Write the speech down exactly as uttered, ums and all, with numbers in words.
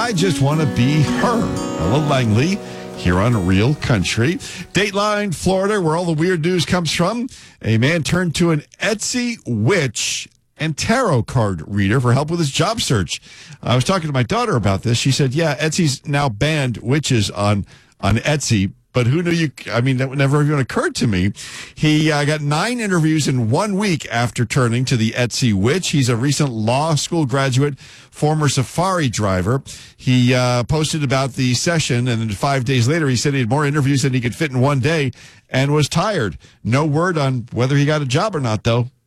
I just want to be her. Ella Langley here on Real Country. Dateline, Florida, where all the weird news comes from. A man turned to an Etsy witch and tarot card reader for help with his job search. I was talking to my daughter about this. She said, yeah, Etsy's now banned witches on, on Etsy. But who knew you? I mean, that never even occurred to me. He uh, got nine interviews in one week after turning to the Etsy witch. He's a recent law school graduate, former safari driver. He uh, posted about the session, and then five days later, he said he had more interviews than he could fit in one day and was tired. No word on whether he got a job or not, though.